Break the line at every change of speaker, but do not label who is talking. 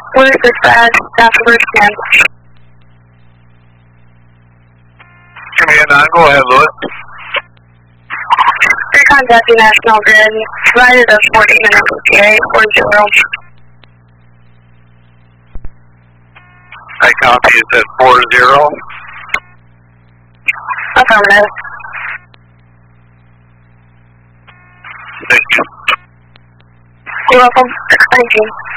Louis Dispatch, Stafford, Command.
Command 9, go ahead, Louis.
Contacting National Grid, provided a 40-minute ETA, 40.
I copy, it says 40.
Affirmative.
Thank you.
You're welcome. 619.